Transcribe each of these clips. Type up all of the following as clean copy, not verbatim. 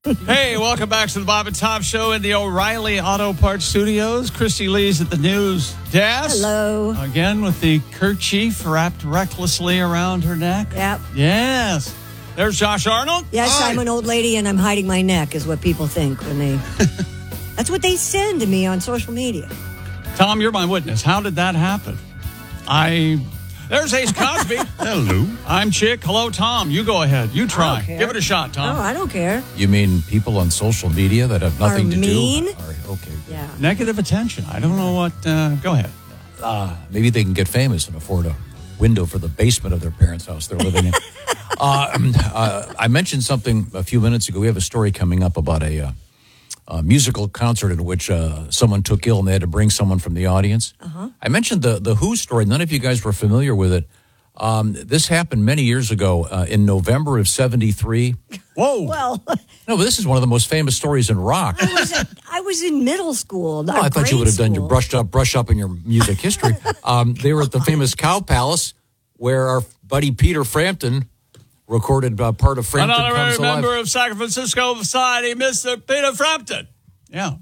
Hey, welcome back to the Bob and Tom Show in the O'Reilly Auto Parts Studios. Christy Lee's at the news desk. Hello. Again with the kerchief wrapped recklessly around her neck. Yep. Yes. There's Josh Arnold. Yes, Hi. I'm an old lady and I'm hiding my neck is what people think when they... That's what they send to me on social media. Tom, you're my witness. How did that happen? There's Ace Cosby. Hello. I'm Chick. Hello, Tom. You go ahead. You try. Give it a shot, Tom. Oh, I don't care. You mean people on social media that have nothing Are to mean? do? Okay. Yeah. Negative attention. I don't know what... go ahead. Maybe they can get famous and afford a window for the basement of their parents' house they're living in. I mentioned something a few minutes ago. We have a story coming up about a musical concert in which someone took ill and they had to bring someone from the audience. I mentioned the Who story. None of you guys were familiar with it. This happened many years ago in November of '73. Whoa. Well, No, but this is one of the most famous stories in rock. I was in middle school. Well, I thought you would have done your brush up in your music history. They were at the famous Cow Palace where our buddy Peter Frampton recorded part of Frampton Comes Another Alive. member of San Francisco Society, Mr. Peter Frampton. Yeah.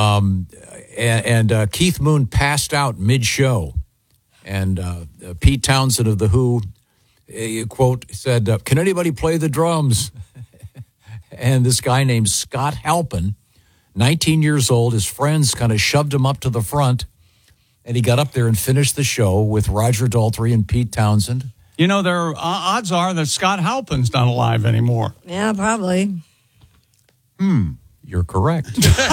And Keith Moon passed out mid-show. And Pete Townsend of The Who, quote, said, "Can anybody play the drums?" And this guy named Scott Halpin, 19 years old, his friends kind of shoved him up to the front. And he got up there and finished the show with Roger Daltrey and Pete Townsend. You know, there odds are that Scott Halpin's not alive anymore. Yeah, probably. You're correct.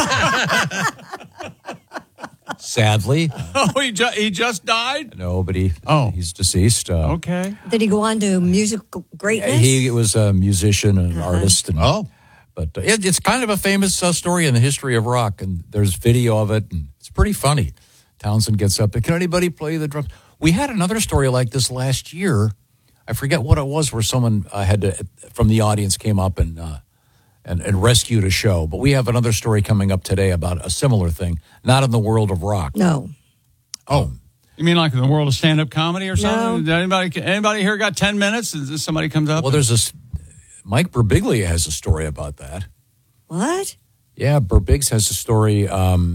Sadly. Oh, he just died? No, but he's deceased. Okay. Did he go on to musical greatness? He was a musician and an artist. And, But it's kind of a famous story in the history of rock, and there's video of it, and it's pretty funny. Townsend gets up there. Can anybody play the drums? We had another story like this last year. I forget what it was, where someone from the audience came up and rescued a show. But we have another story coming up today about a similar thing, not in the world of rock. No. Oh. You mean like in the world of stand-up comedy or something? No. Anybody here got 10 minutes? Somebody comes up? Well, there's this. Mike Birbiglia has a story about that. What? Yeah, Birbiglia has a story.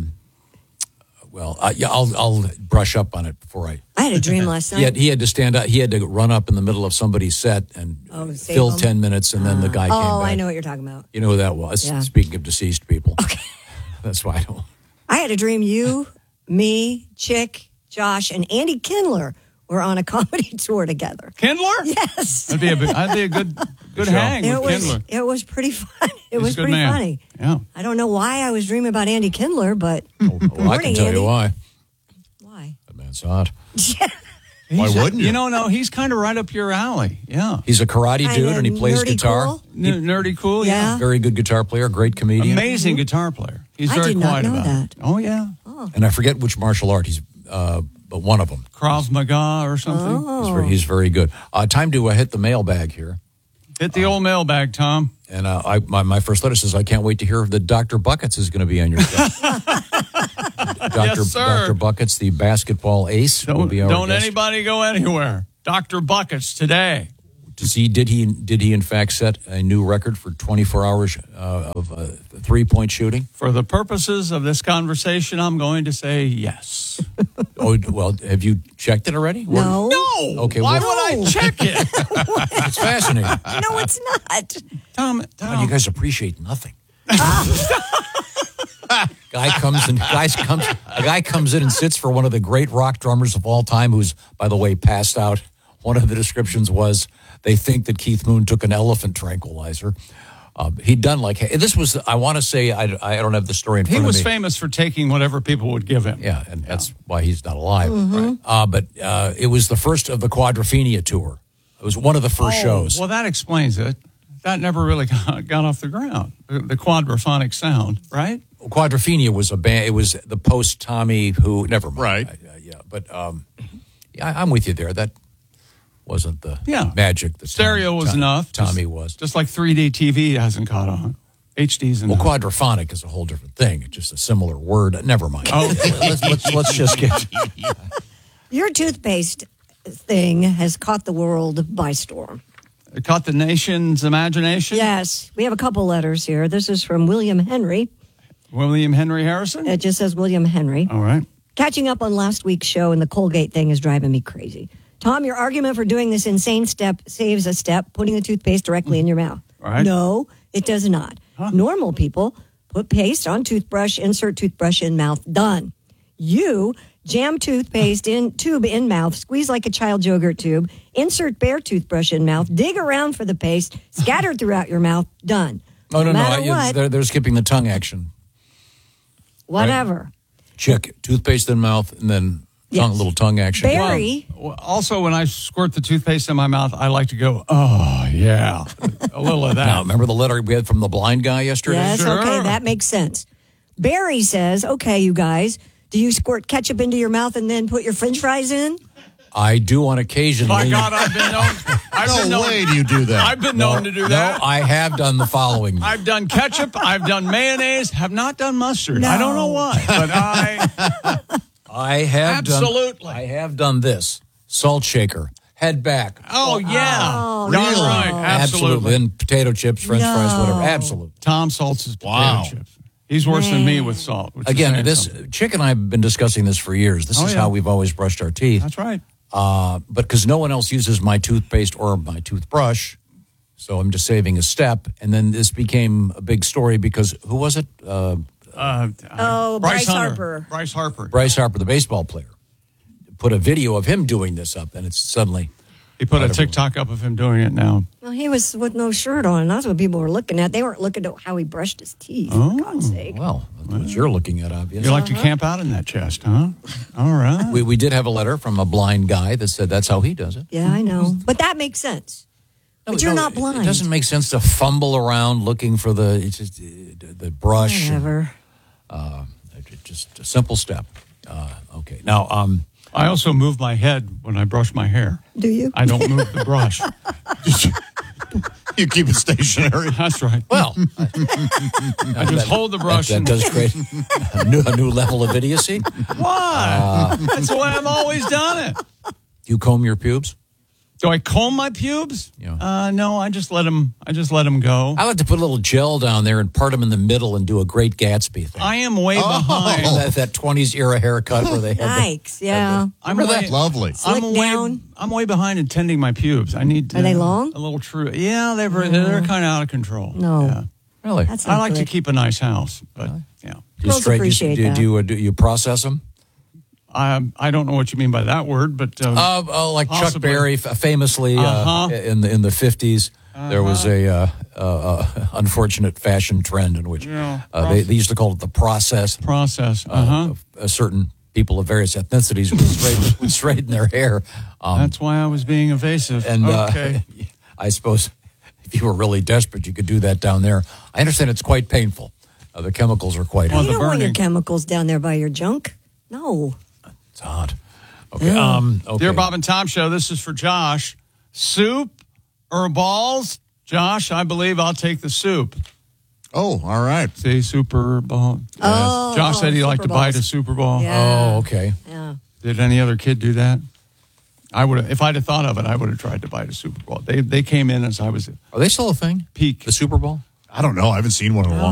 I'll brush up on it before I had a dream last night. He had to stand up. He had to run up in the middle of somebody's set and fill 10 minutes, and then the guy came back. Oh, I know what you're talking about. You know who that was? Yeah. Speaking of deceased people. Okay. That's why I don't. I had a dream you, me, Chick, Josh, and Andy Kindler were on a comedy tour together. Kindler? Yes. That'd be a good hang with Kindler. It was pretty fun. It was a good pretty man. funny. Yeah. I don't know why I was dreaming about Andy Kindler, but I can tell you why. Why? That man's hot. Yeah. Why wouldn't you? No, he's kind of right up your alley. Yeah. He's a karate dude, and he plays nerdy guitar. cool. Nerdy cool, yeah. Very good guitar player, great comedian. Amazing guitar player. He's I very did not quiet know about that. it. Oh, yeah. And I forget which martial art he's, but one of them. Krav Maga or something. Oh. He's very good. Time to hit the mailbag here. Hit the old mailbag, Tom. And my first letter says, I can't wait to hear that Dr. Buckets is going to be on your show. Yes, sir. Dr. Buckets, the basketball ace, will be our Don't guest. anybody go anywhere. Dr. Buckets today. Did he in fact set a new record for 24 hours of 3-point shooting? For the purposes of this conversation, I'm going to say yes. Oh, well, have you checked it already? No. No. Okay, Why well- would I check it? It's fascinating. No, it's not. Tom, You guys appreciate nothing. A guy comes in and sits for one of the great rock drummers of all time, who's, by the way, passed out. One of the descriptions was they think that Keith Moon took an elephant tranquilizer. He'd done this was, I want to say, I don't have the story in front of me. He was famous for taking whatever people would give him. Yeah, and that's why he's not alive. Right? But it was the first of the Quadrophenia tour. It was one of the first shows. Well, that explains it. That never really got off the ground. The quadraphonic sound, right? Quadrophenia was a band. It was the post Tommy Who. Never mind. Right. I'm with you there. That wasn't the magic. That Stereo was enough. Tommy was. Just like 3D TV hasn't caught on. HD's enough. Well, quadraphonic is a whole different thing. It's just a similar word. Never mind. Oh. let's just get. Your toothpaste thing has caught the world by storm. It caught the nation's imagination? Yes. We have a couple letters here. This is from William Henry. William Henry Harrison? It just says William Henry. All right. Catching up on last week's show and the Colgate thing is driving me crazy. Tom, your argument for doing this insane step saves a step, putting the toothpaste directly in your mouth. All right. No, it does not. Normal people put paste on toothbrush, insert toothbrush in mouth, done. You jam toothpaste in tube in mouth, squeeze like a child's yogurt tube, insert bare toothbrush in mouth, dig around for the paste, scattered throughout your mouth, done. Oh, no, matter what, they're skipping the tongue action. whatever. Right. Check toothpaste in mouth and then Yes. little tongue action. Barry. Well, also, when I squirt the toothpaste in my mouth, I like to go, oh, yeah. A little of that. Now, remember the letter we had from the blind guy yesterday? Yes, Sure. okay, that makes sense. Barry says, okay, you guys, do you squirt ketchup into your mouth and then put your french fries in? I do on occasion. My God, I've been known. No way do you do that. I've been known to do that. No, I have done the following. I've done ketchup. I've done mayonnaise. Have not done mustard. I don't know why, but I have Absolutely. I have done this. Salt shaker. Head back. Oh, yeah. Oh, Darn really? right. Absolutely. And potato chips, French fries, whatever. Absolutely. Tom salts his potato Wow. chips. He's worse than me with salt. which is Again, saying this something. Chick and I have been discussing this for years. This is yeah. how we've always brushed our teeth. That's right. But because no one else uses my toothpaste or my toothbrush, so I'm just saving a step. And then this became a big story because who was it? Bryce Hunter. Harper. Bryce Harper. Bryce Harper, the baseball player, put a video of him doing this up, and it's suddenly. He put a TikTok up of him doing it now. Well, he was with no shirt on. That's what people were looking at. They weren't looking at how he brushed his teeth, for God's sake. Well, that's what you're looking at, obviously. You like to camp out in that chest, huh? All right. We did have a letter from a blind guy that said that's how he does it. Yeah, I know. But that makes sense. But you're not blind. It doesn't make sense to fumble around looking for the brush. Whatever. Just a simple step. Okay. Now, I also move my head when I brush my hair. Do you? I don't move the brush. You keep it stationary. That's right. well, I just hold the brush. that does create a new level of idiocy. Why? That's the way I've always done it. You comb your pubes? Do I comb my pubes? Yeah. No, I just let them go. I like to put a little gel down there and part them in the middle and do a great Gatsby thing. I am way behind. That 20s era haircut where they had Yikes, yeah. I'm Remember way, that? Lovely. Slick down. I'm way behind in tending my pubes. I need to, Are they long? A little true. Yeah, they're kind of out of control. No. Yeah. really. That's I not like good. to keep a nice house, but yeah. Girls appreciate that. Do you process them? I don't know what you mean by that word, but Like Chuck possibly. Berry famously in the 50s, there was a unfortunate fashion trend in which they used to call it the process. process. Certain people of various ethnicities would straighten their hair. That's why I was being evasive. And okay. I suppose if you were really desperate, you could do that down there. I understand it's quite painful. The chemicals are quite hot. You the don't want your burning. chemicals down there by your junk. No. It's hot. Okay. Okay. Dear Bob and Tom Show, this is for Josh. Soup or balls? Josh, I believe I'll take the soup. Oh, all right. See, Super Bowl. Oh, Josh said he liked Super to bite a Bowls. Super Bowl. Yeah. Oh, okay. Yeah. Did any other kid do that? I would, if I'd have thought of it, I would have tried to bite a Super Bowl. They came in as I was at Are they still a thing? peak. The Super Bowl? I don't know. I haven't seen one in a long